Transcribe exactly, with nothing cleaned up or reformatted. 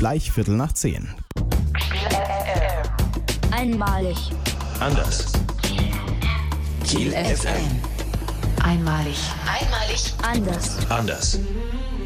gleich Viertel nach zehn. Einmalig. Anders. Kiel F M. Einmalig. Einmalig. Anders. Anders.